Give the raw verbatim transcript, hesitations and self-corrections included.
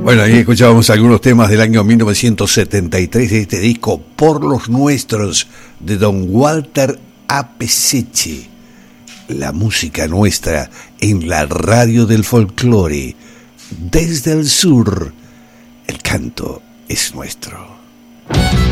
Bueno, ahí escuchábamos algunos temas del año mil novecientos setenta y tres de este disco Por los Nuestros de don Walter Apeseche. La música nuestra en la radio del folclore. Desde el sur, el canto es nuestro.